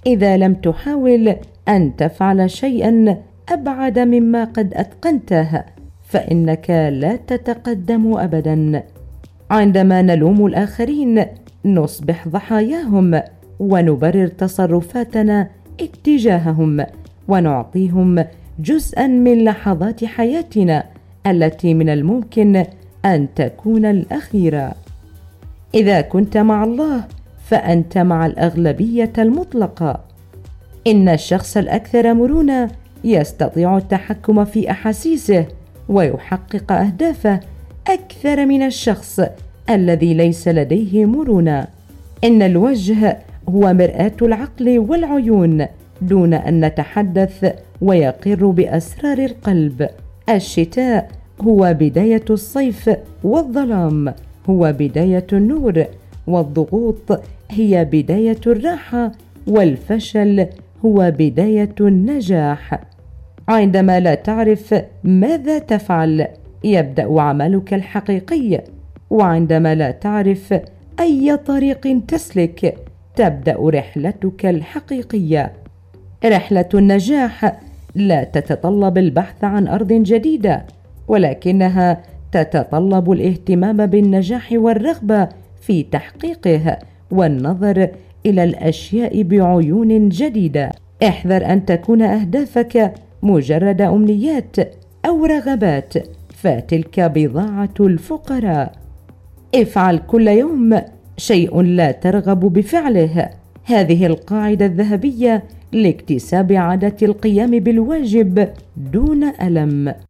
إذا لم تحاول أن تفعل شيئا أبعد مما قد أتقنته فإنك لا تتقدم أبدا. عندما نلوم الآخرين نصبح ضحاياهم ونبرر تصرفاتنا اتجاههم ونعطيهم جزءا من لحظات حياتنا التي من الممكن أن تكون الأخيرة. إذا كنت مع الله فأنت مع الأغلبية المطلقة. إن الشخص الأكثر مرونة يستطيع التحكم في أحاسيسه ويحقق أهدافه أكثر من الشخص الذي ليس لديه مرونة. إن الوجه هو مرآة العقل والعيون دون أن نتحدث ويقر بأسرار القلب. الشتاء هو بداية الصيف والظلام هو بداية النور، والضغوط هي بداية الراحة، والفشل هو بداية النجاح. عندما لا تعرف ماذا تفعل يبدأ عملك الحقيقي، وعندما لا تعرف أي طريق تسلك تبدأ رحلتك الحقيقية. رحلة النجاح لا تتطلب البحث عن أرض جديدة، ولكنها تتطلب الاهتمام بالنجاح والرغبة في تحقيقه والنظر إلى الأشياء بعيون جديدة. احذر أن تكون أهدافك مجرد أمنيات أو رغبات، فتلك بضاعة الفقراء. افعل كل يوم شيء لا ترغب بفعله. هذه القاعدة الذهبية لاكتساب عادة القيام بالواجب دون ألم.